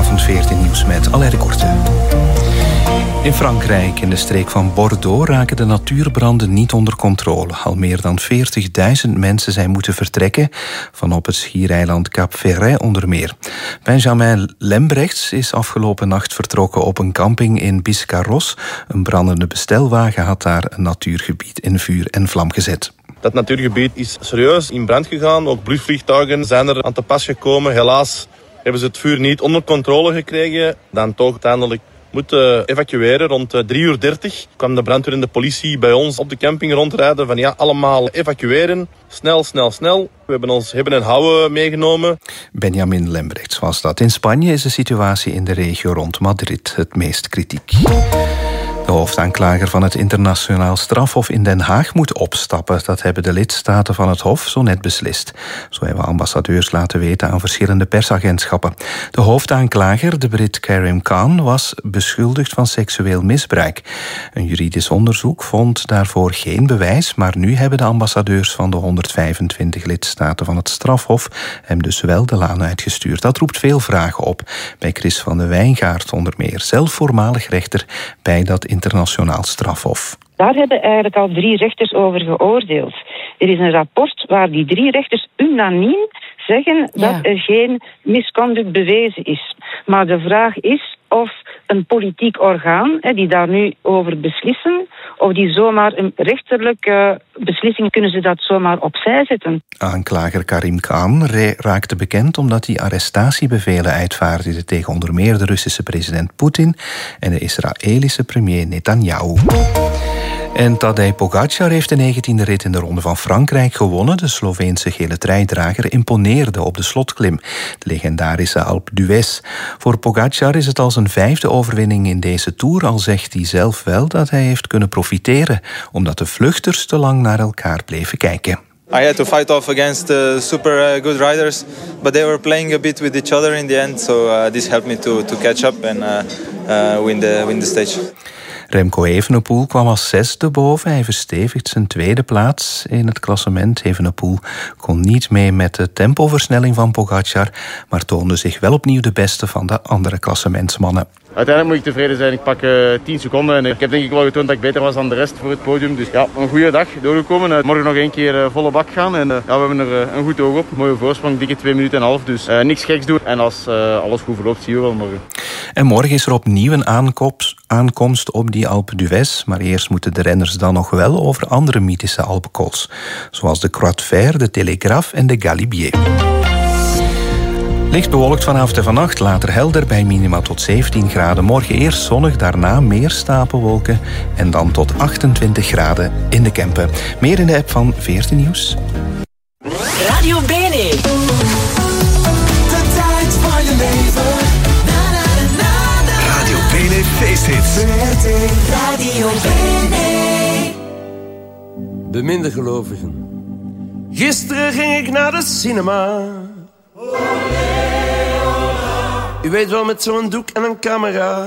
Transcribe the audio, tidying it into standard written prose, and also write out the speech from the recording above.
Goedenavond, 14 Nieuws met Alain de Korte. In Frankrijk, in de streek van Bordeaux, raken de natuurbranden niet onder controle. Al meer dan 40.000 mensen zijn moeten vertrekken, van op het schiereiland Cap-Ferret onder meer. Benjamin Lembrechts is afgelopen nacht vertrokken op een camping in Biscarrosse. Een brandende bestelwagen had daar een natuurgebied in vuur en vlam gezet. Dat natuurgebied is serieus in brand gegaan. Ook blusvliegtuigen zijn er aan te pas gekomen. Helaas hebben ze het vuur niet onder controle gekregen. Dan toch uiteindelijk moeten evacueren. Rond 3:30 kwam de brandweer en de politie bij ons op de camping rondrijden. Van ja, allemaal evacueren. Snel, snel, snel. We hebben ons hebben en houden meegenomen. Benjamin Lembrechts was dat. In Spanje is de situatie in de regio rond Madrid het meest kritiek. De hoofdaanklager van het internationaal strafhof in Den Haag moet opstappen. Dat hebben de lidstaten van het hof zo net beslist. Zo hebben ambassadeurs laten weten aan verschillende persagentschappen. De hoofdaanklager, de Brit Karim Khan, was beschuldigd van seksueel misbruik. Een juridisch onderzoek vond daarvoor geen bewijs, maar nu hebben de ambassadeurs van de 125 lidstaten van het strafhof hem dus wel de laan uitgestuurd. Dat roept veel vragen op. Bij Chris van de Wijngaard onder meer, zelf voormalig rechter bij dat internationaal strafhof. Daar hebben eigenlijk al 3 rechters over geoordeeld. Er is een rapport waar die 3 rechters unaniem zeggen dat er geen misconduct bewezen is. Maar de vraag is of een politiek orgaan, die daar nu over beslissen, of die zomaar een rechterlijke beslissing, kunnen ze dat zomaar opzij zetten. Aanklager Karim Khan raakte bekend omdat hij arrestatiebevelen uitvaardigde tegen onder meer de Russische president Poetin en de Israëlische premier Netanyahu. En Tadej Pogačar heeft de 19e rit in de Ronde van Frankrijk gewonnen. De Sloveense gele truidrager imponeerde op de slotklim, de legendarische Alpe d'Huez. Voor Pogačar is het al zijn 5e overwinning in deze Tour, al zegt hij zelf wel dat hij heeft kunnen profiteren, omdat de vluchters te lang naar elkaar bleven kijken. I had to fight off against super good riders, but they were playing a bit with each other in the end, so this helped me to catch up and win the stage. Remco Evenepoel kwam als 6e boven. Hij verstevigt zijn 2e plaats in het klassement. Evenepoel kon niet mee met de tempoversnelling van Pogačar, maar toonde zich wel opnieuw de beste van de andere klassementsmannen. Uiteindelijk moet ik tevreden zijn. Ik pak 10 seconden en ik heb denk ik wel getoond dat ik beter was dan de rest voor het podium. Dus ja, een goede dag doorgekomen. Morgen nog 1 keer volle bak gaan en we hebben er een goed oog op. Mooie voorsprong, dikke 2 minuten en half. Dus niks geks doen. En als alles goed verloopt, zien we wel morgen. En morgen is er opnieuw een aankomst op die Alpe d'Huez. Maar eerst moeten de renners dan nog wel over andere mythische Alpencols, zoals de Croix de Fer, de Télégraphe en de Galibier. Licht bewolkt vanavond en vannacht, later helder bij minima tot 17 graden. Morgen eerst zonnig, daarna meer stapelwolken en dan tot 28 graden in de Kempen. Meer in de app van 14 Nieuws. Radio Bene. De tijd van je leven. Radio Bene feesthits. Radio Bene. Beminde gelovigen. Gisteren ging ik naar de cinema. U weet wel, met zo'n doek en een camera.